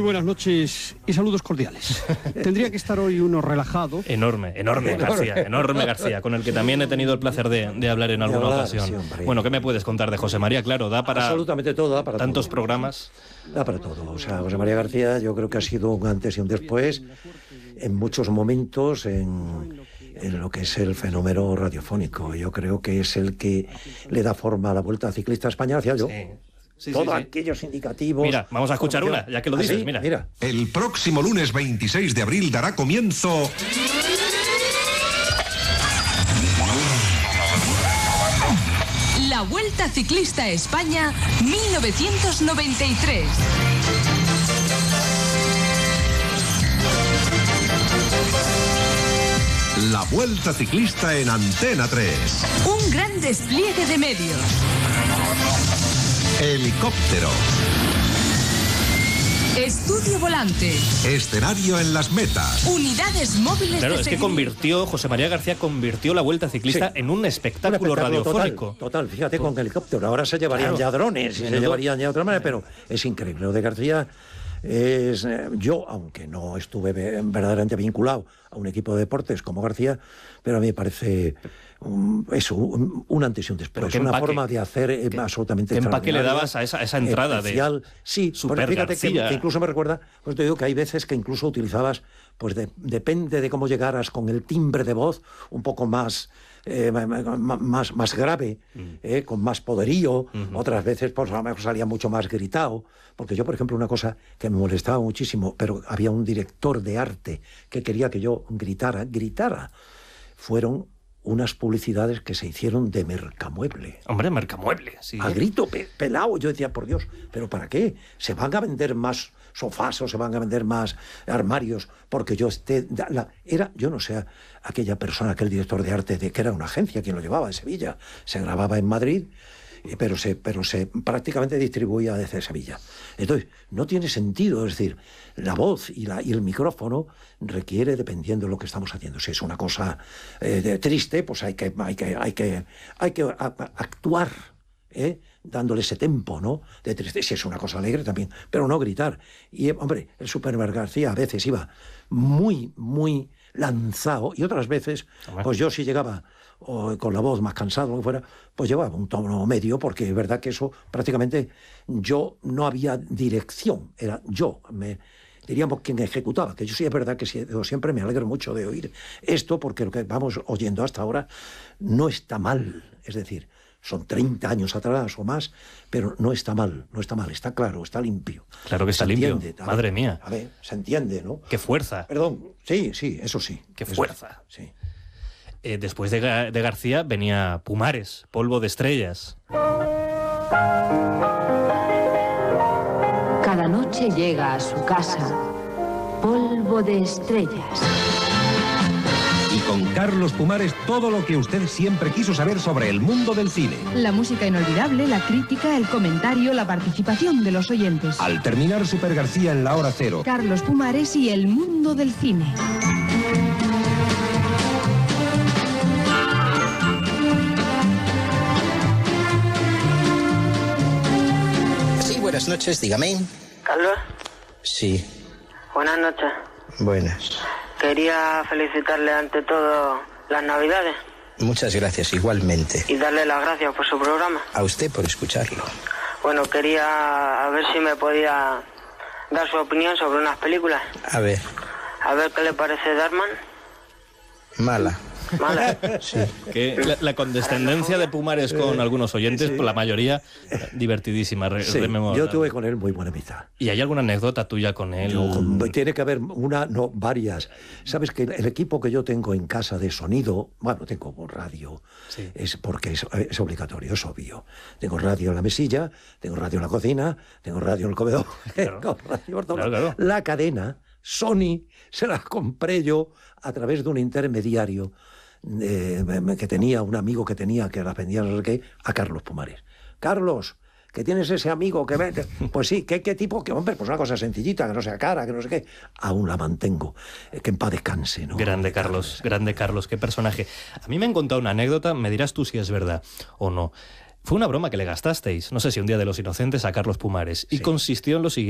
buenas noches y saludos cordiales. Tendría que estar hoy uno relajado. Enorme García, con el que también he tenido el placer de hablar en alguna ocasión. Sí, bueno, ¿qué me puedes contar de José María? Claro, da para absolutamente todo, da para tantos todo. Programas. Da para todo. O sea, José María García yo creo que ha sido un antes y un después en muchos momentos en lo que es el fenómeno radiofónico. Yo creo que es el que le da forma a la Vuelta Ciclista España, decía yo. Sí, todos aquellos indicativos. Mira, vamos a escuchar una, ya que lo dices. Mira. El próximo lunes 26 de abril dará comienzo la Vuelta Ciclista España 1993. la Vuelta Ciclista en Antena 3. Un gran despliegue de medios. Helicóptero. Estudio volante. Escenario en las metas. Unidades móviles. Claro, es que José María García convirtió la Vuelta Ciclista en un espectáculo radiofónico. Total, fíjate con helicóptero. Ahora se llevarían ya drones y se llevarían ya de otra manera, pero es increíble. Lo de García es... yo, aunque no estuve verdaderamente vinculado a un equipo de deportes como García, pero a mí me parece... eso, un antes y un después. Es una forma de hacer absolutamente extraordinaria. ¿Qué empaque le dabas a esa entrada especial? Sí, Super fíjate García. que incluso me recuerda, pues te digo que hay veces que incluso utilizabas, pues depende de cómo llegaras con el timbre de voz, un poco más grave, con más poderío. Otras veces pues a lo mejor salía mucho más gritado, porque yo, por ejemplo, una cosa que me molestaba muchísimo, pero había un director de arte que quería que yo gritara, fueron unas publicidades que se hicieron de Mercamueble. Hombre, Mercamueble, sí. A grito pelado. Yo decía, por Dios, ¿pero para qué? ¿Se van a vender más sofás o se van a vender más armarios? Porque yo yo no sé, aquella persona, aquel director de arte, que era una agencia quien lo llevaba en Sevilla. Se grababa en Madrid, pero se prácticamente distribuía desde Sevilla. Entonces, no tiene sentido, es decir, la voz y el micrófono requiere, dependiendo de lo que estamos haciendo. Si es una cosa triste, pues hay que actuar, dándole ese tempo, ¿no? De tristeza. Si es una cosa alegre también, pero no gritar. Y, hombre, el Super García a veces iba muy, muy lanzado, y otras veces, pues yo sí llegaba con la voz más cansado, lo que fuera, pues llevaba un tono medio, porque es verdad que eso prácticamente yo no había dirección, era yo, diríamos quien ejecutaba, que yo sí es verdad que siempre me alegro mucho de oír esto, porque lo que vamos oyendo hasta ahora no está mal, es decir, son 30 años atrás o más, pero no está mal, está claro, está limpio. Claro que está limpio, madre mía. A ver, se entiende, ¿no? ¡Qué fuerza! Perdón, sí, eso sí. ¡Qué fuerza! Sí. Después de García venía Pumares, Polvo de Estrellas. Cada noche llega a su casa Polvo de Estrellas. Y con Carlos Pumares todo lo que usted siempre quiso saber sobre el mundo del cine. La música inolvidable, la crítica, el comentario, la participación de los oyentes. Al terminar Super García en la hora cero. Carlos Pumares y el mundo del cine. Buenas noches, dígame. ¿Carlos? Sí. Buenas noches. Buenas. Quería felicitarle ante todo las Navidades. Muchas gracias, igualmente. Y darle las gracias por su programa. A usted por escucharlo. Bueno, quería a ver si me podía dar su opinión sobre unas películas. A ver qué le parece Darman. Mala. Sí. Que la condescendencia de Pumares con algunos oyentes, por la mayoría, divertidísima. Yo tuve con él muy buena amistad. ¿Y hay alguna anécdota tuya con él? Tiene que haber varias. Sabes que el equipo que yo tengo en casa de sonido, bueno, tengo radio, es porque es obligatorio, es obvio. Tengo radio en la mesilla, tengo radio en la cocina, tengo radio en el comedor, tengo radio por todo. Claro. La cadena Sony se la compré yo a través de un intermediario que tenía un amigo que la vendía no sé qué, a Carlos Pumares. Carlos, que tienes ese amigo que vende. Pues sí, ¿qué tipo? Que hombre, pues una cosa sencillita, que no sea cara, que no sé qué. Aún la mantengo. Que en paz descanse, ¿no? Grande Carlos, qué personaje. A mí me han contado una anécdota, me dirás tú si es verdad o no. Fue una broma que le gastasteis, no sé si un día de los Inocentes, a Carlos Pumares, y consistió en lo siguiente.